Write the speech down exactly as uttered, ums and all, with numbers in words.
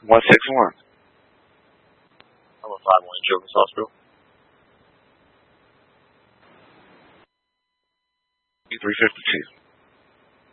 one six one. I'm a five one Children's Hospital. three fifty-two.